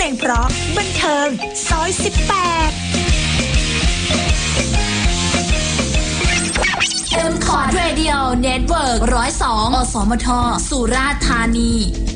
ลงเพราะบันเทิงซอย18M-Cord Radio Network 102 อสมท สุราษฎร์ธานี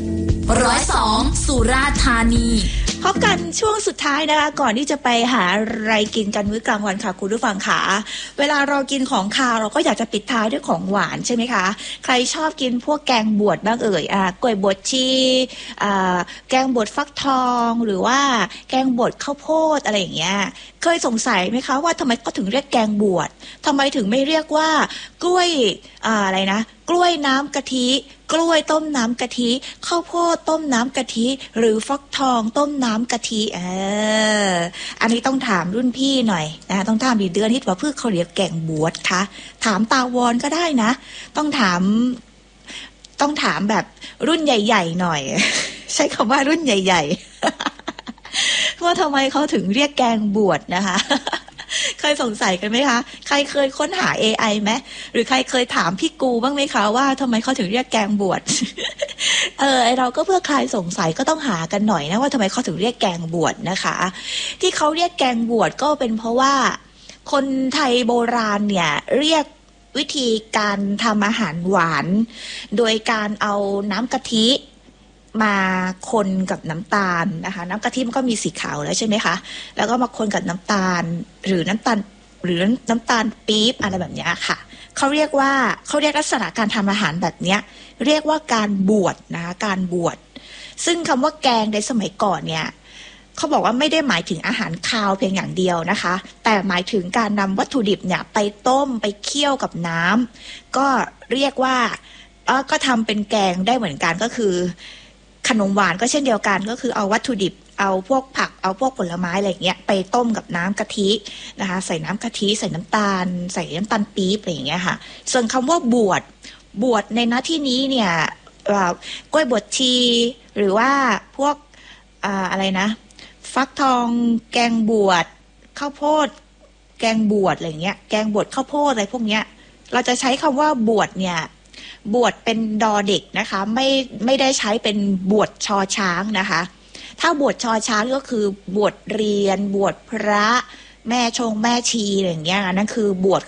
102 สุราษฎร์ธานีพบกันช่วงสุดท้ายนะคะก่อนที่จะไปหาอะไรกินกันมื้อกลางวันค่ะคุณผู้ฟังค่ะเวลาเรากินของคาวเราก็อยากจะปิดท้ายด้วยของหวานใช่ไหมคะใครชอบกินพวกแกงบวชบ้างกล้วยบวชชีแกงบวชฟักทองหรือว่าแกงบวชข้าวโพดอะไรอย่างเงี้ยเคยสงสัยไหมคะว่าทำไมเขาถึงเรียกแกงบวชทำไมถึงไม่เรียกว่ากล้วยอะไรนะกล้วยน้ำกะทิกล้วยต้มน้ำกะทิข้าวโพดต้มน้ำกะทิหรือฟักทองต้มน้ำกะทิอันนี้ต้องถามรุ่นพี่หน่อยนะต้องถามดีเดือนที่ว่าเพื่อเขาเรียกแกงบวชคะถามตาวรก็ได้นะต้องถามแบบรุ่นใหญ่ๆหน่อย ใช้คำว่ารุ่นใหญ่ๆ ว่าทำไมเขาถึงเรียกแกงบวชนะคะ เคยสงสัยกันไหมคะใครเคยค้นหา AI ไหมหรือใครเคยถามพี่กูบ้างไหมคะว่าทำไมเขาถึงเรียกแกงบวช เราก็เพื่อคลายสงสัยก็ต้องหากันหน่อยนะว่าทำไมเขาถึงเรียกแกงบวชนะคะที่เขาเรียกแกงบวชก็เป็นเพราะว่าคนไทยโบราณเนี่ยเรียกวิธีการทำอาหารหวานโดยการเอาน้ำกะทิมาคนกับน้ำตาลนะคะน้ำกะทิมันก็มีสีขาวแล้วใช่ไหมคะแล้วก็มาคนกับน้ำตาลหรือน้ำตาลปี๊บอะไรแบบนี้ค่ะเขาเรียกลักษณะการทำอาหารแบบนี้เรียกว่าการบวชนะคะการบวชซึ่งคำว่าแกงในสมัยก่อนเนี่ยเขาบอกว่าไม่ได้หมายถึงอาหารคาวเพียงอย่างเดียวนะคะแต่หมายถึงการนำวัตถุดิบเนี่ยไปต้มไปเคี่ยวกับน้ำก็เรียกว่าก็ทำเป็นแกงได้เหมือนกันก็คือขนมหวานก็เช่นเดียวกันก็คือเอาวัตถุดิบเอาพวกผักเอาพวกผลไม้อะไรอย่างเงี้ยไปต้มกับน้ำกะทินะคะใส่น้ำกะทิใส่น้ำตาลปี๊บอะไรอย่างเงี้ยค่ะส่วนคำว่าบวชในหน้าที่นี้เนี่ยกล้วยบวชชีหรือว่าพวกอะไรนะฟักทองแกงบวชข้าวโพดแกงบวชอะไรอย่างเงี้ยแกงบวชข้าวโพดอะไรพวกเนี้ยเราจะใช้คำว่าบวชเนี่ยบวชเป็นดอเด็กนะคะไม่ได้ใช้เป็นบวชชอช้างนะคะถ้าบวชชอช้างก็คือบวชเรียนบวชพระแม่ชีอะไรอย่างเงี้ยนั่นคือบวช